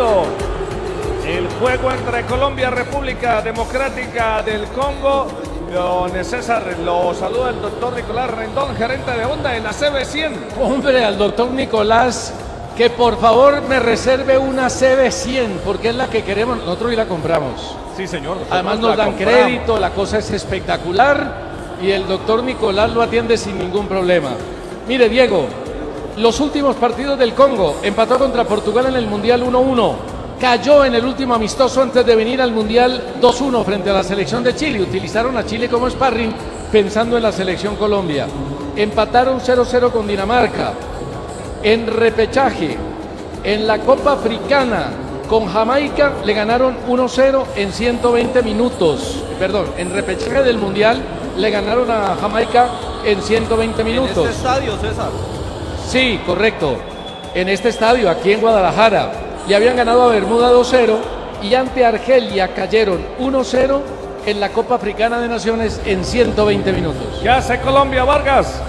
iniciando el juego entre Colombia y República Democrática del Congo. Don César, lo saluda el doctor Nicolás Rendón, gerente de Honda en la CB100. Hombre, al doctor Nicolás, que por favor me reserve una CB100, porque es la que queremos, nosotros y la compramos. Sí, señor. Además nos dan crédito, la cosa es espectacular y el doctor Nicolás lo atiende sin ningún problema. Mire, Diego, los últimos partidos del Congo: empató contra Portugal en el Mundial 1-1, cayó en el último amistoso antes de venir al Mundial 2-1 frente a la selección de Chile. Utilizaron a Chile como sparring pensando en la selección Colombia. Empataron 0-0 con Dinamarca. En repechaje, en la Copa Africana con Jamaica, le ganaron 1-0 en 120 minutos. Perdón, en repechaje del Mundial le ganaron a Jamaica en 120 minutos. ¿En este estadio, César? Sí, correcto. En este estadio, aquí en Guadalajara. Le habían ganado a Bermuda 2-0 y ante Argelia cayeron 1-0 en la Copa Africana de Naciones en 120 minutos. ¿Qué hace Colombia, Vargas?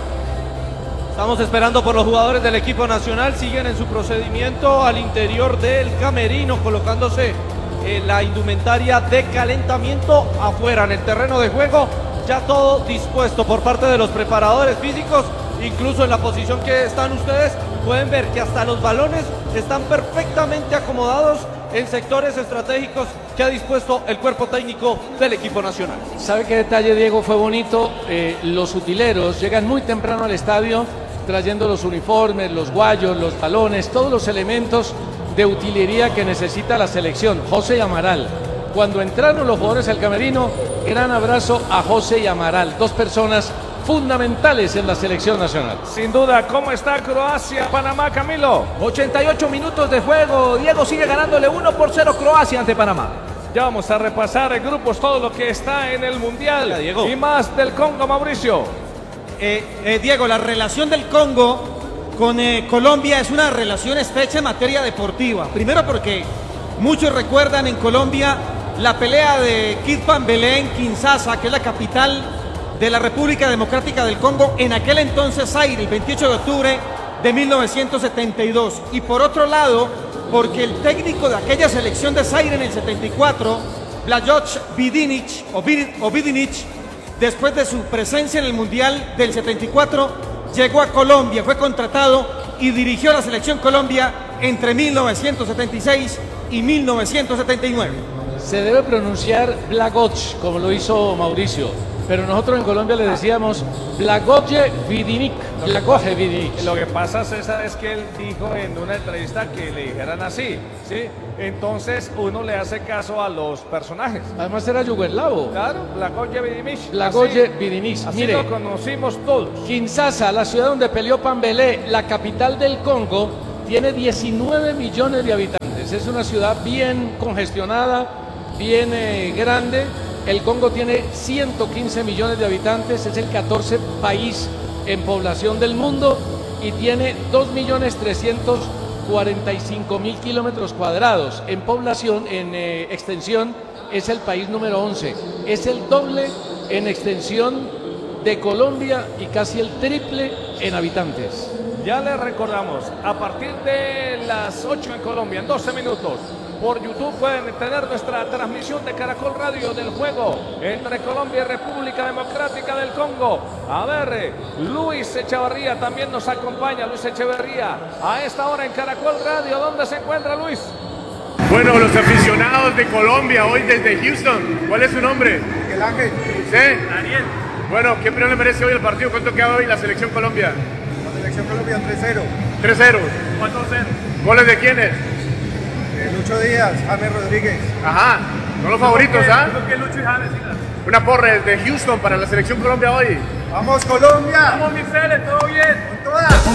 Estamos esperando por los jugadores del equipo nacional. Siguen en su procedimiento al interior del camerino, colocándose la indumentaria de calentamiento afuera en el terreno de juego. Ya todo dispuesto por parte de los preparadores físicos. Incluso en la posición que están ustedes, pueden ver que hasta los balones están perfectamente acomodados en sectores estratégicos que ha dispuesto el cuerpo técnico del equipo nacional. ¿Sabe qué detalle, Diego, fue bonito? Los utileros llegan muy temprano al estadio trayendo los uniformes, los guayos, los balones, todos los elementos de utilería que necesita la selección. José y Amaral. Cuando entraron los jugadores al camerino, gran abrazo a José y Amaral, dos personas fundamentales en la selección nacional. Sin duda. ¿Cómo está Croacia, Panamá, Camilo? 88 minutos de juego. Diego sigue ganándole 1-0 Croacia ante Panamá. Ya vamos a repasar en grupos todo lo que está en el Mundial. Hola, Diego. Y más del Congo, Mauricio. Diego, la relación del Congo con Colombia es una relación estrecha en materia deportiva. Primero porque muchos recuerdan en Colombia la pelea de Kid Pambelé en Kinshasa, que es la capital de la República Democrática del Congo, en aquel entonces Zaire, el 28 de octubre de 1972. Y por otro lado, porque el técnico de aquella selección de Zaire en el 74, Blajot Vidinic, después de su presencia en el Mundial del 74, llegó a Colombia, fue contratado y dirigió la selección Colombia entre 1976 y 1979. Se debe pronunciar Blagoj, como lo hizo Mauricio, pero nosotros en Colombia le decíamos Blagoje Vidinic. Blagoje Vidinic. Lo que pasa, César, es que él dijo en una entrevista que le dijeran así, ¿sí? Entonces uno le hace caso a los personajes. Además era yugoslavo. Claro, Blagoje Vidinic. Blagoje Vidinic. Así Mire, lo conocimos todos. Kinshasa, la ciudad donde peleó Pambelé, la capital del Congo, tiene 19 millones de habitantes. Es una ciudad bien congestionada, bien grande. El Congo tiene 115 millones de habitantes, es el 14 país en población del mundo y tiene 2.345.000 kilómetros cuadrados. En población, en extensión, es el país número 11. Es el doble en extensión de Colombia y casi el triple en habitantes. Ya les recordamos, a partir de las 8 en Colombia, en 12 minutos, por YouTube pueden tener nuestra transmisión de Caracol Radio del juego entre Colombia y República Democrática del Congo. A ver, Luis Echeverría también nos acompaña. Luis Echeverría, a esta hora en Caracol Radio. ¿Dónde se encuentra, Luis? Bueno, los aficionados de Colombia hoy desde Houston. ¿Cuál es su nombre? Miguel Ángel. ¿Usted? Daniel. Bueno, ¿qué opinión le merece hoy el partido? ¿Cuánto queda hoy la selección Colombia? La selección Colombia 3-0. 3-0. ¿Cuántos ¿Goles de quiénes? Lucho Díaz, James Rodríguez. Ajá, son los favoritos, ¿ah? ¿Qué Lucho y James? Una porra desde Houston para la selección Colombia hoy. ¡Vamos, Colombia! ¡Vamos, mis Celes! ¡Todo bien! ¡Con todas!